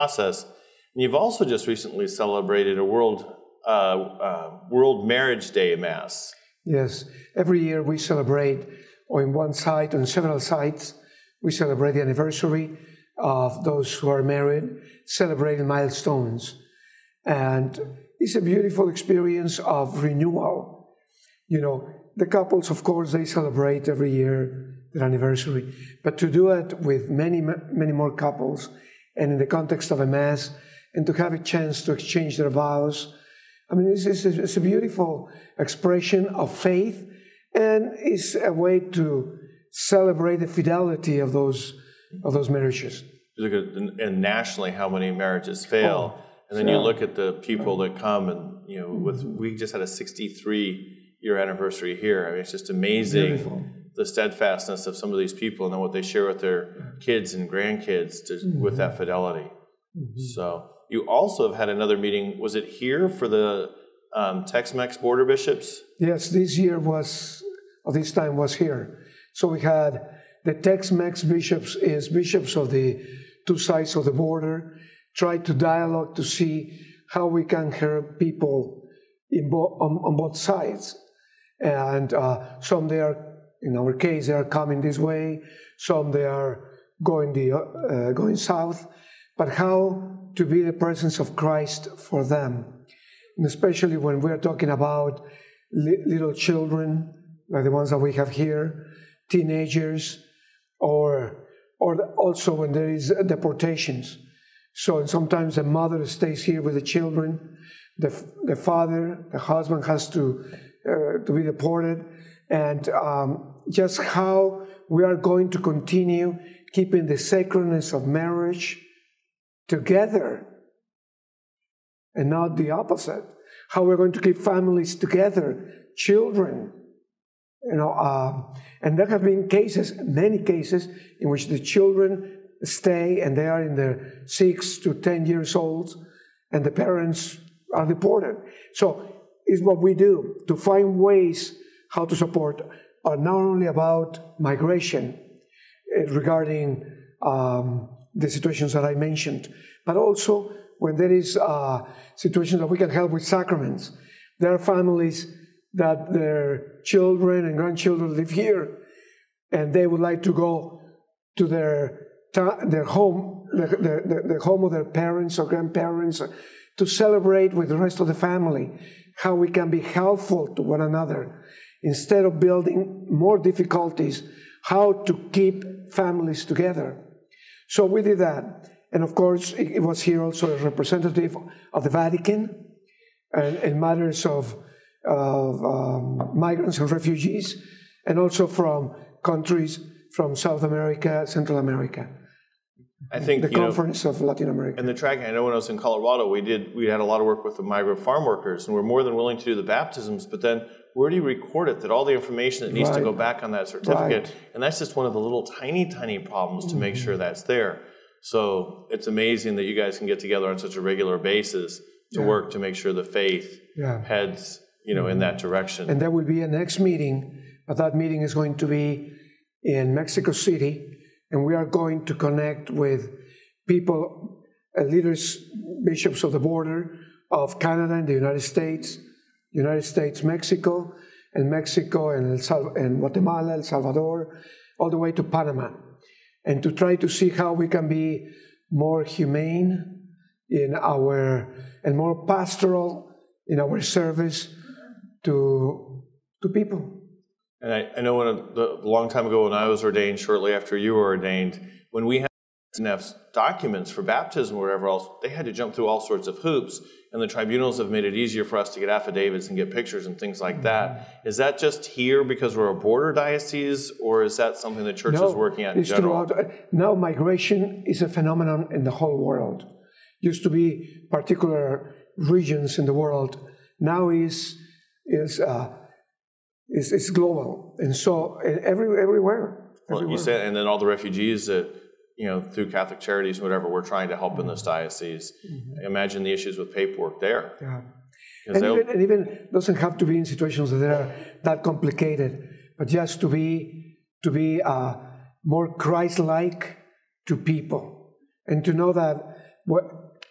process. And you've also just recently celebrated a World Marriage Day Mass. Yes, every year we celebrate, or in one site, on several sites, we celebrate the anniversary of those who are married, celebrating milestones. And it's a beautiful experience of renewal. You know, the couples, of course, they celebrate every year their anniversary, but to do it with many, many more couples, and in the context of a Mass, and to have a chance to exchange their vows, I mean, it's a beautiful expression of faith, and it's a way to celebrate the fidelity of those marriages. Look at, and nationally, how many marriages fail, and then you look at the people that come, and you know, we just had a 63-year anniversary here. I mean, it's just amazing. Beautiful. The steadfastness of some of these people, and then what they share with their kids and grandkids with that fidelity. So you also have had another meeting. Was it here for the Tex-Mex border bishops? Yes, this time was here. So we had the Tex-Mex bishops, bishops of the two sides of the border, try to dialogue to see how we can help people on both sides. And some they are, in our case, they are coming this way. Some they are going south. But how to be the presence of Christ for them, and especially when we are talking about little children, like the ones that we have here, teenagers, or also when there is deportations. So sometimes the mother stays here with the children, the father, the husband has to be deported, and just how we are going to continue keeping the sacredness of marriage together and not the opposite. How we're going to keep families together, children, you know, and there have been cases, many cases, in which the children stay and they are in their 6 to 10 years old, and the parents are deported. So it's what we do to find ways how to support, not only about migration regarding the situations that I mentioned, but also when there is situations that we can help with sacraments. There are families that their children and grandchildren live here, and they would like to go to their home, the home of their parents or grandparents, to celebrate with the rest of the family, how we can be helpful to one another. Instead of building more difficulties, how to keep families together. So we did that. And of course, it was here also a representative of the Vatican in matters of migrants and refugees, and also from countries from South America, Central America. I think the Conference of Latin America. And the tracking, I know when I was in Colorado, we had a lot of work with the migrant farm workers, and we're more than willing to do the baptisms, but then where do you record it? That all the information that needs to go back on that certificate, and that's just one of the little tiny problems to make sure that's there. So it's amazing that you guys can get together on such a regular basis to work to make sure the faith heads, in that direction. And there will be a next meeting, but that meeting is going to be in Mexico City, and we are going to connect with people, leaders, bishops of the border of Canada and the United States, Mexico, and Guatemala, El Salvador, all the way to Panama, and to try to see how we can be more humane and more pastoral in our service to people. And I know a long time ago when I was ordained, shortly after you were ordained, when we had documents for baptism or whatever else, they had to jump through all sorts of hoops, and the tribunals have made it easier for us to get affidavits and get pictures and things like that. Is that just here because we're a border diocese, or is that something the church is working at in general? Now migration is a phenomenon in the whole world. Used to be particular regions in the world. Now is global, and so everywhere. Well, you said, and then all the refugees that, through Catholic Charities and whatever, we're trying to help in this diocese. Imagine the issues with paperwork there. Yeah. And even doesn't have to be in situations that are that complicated, but just to be more Christ-like to people, and to know that What,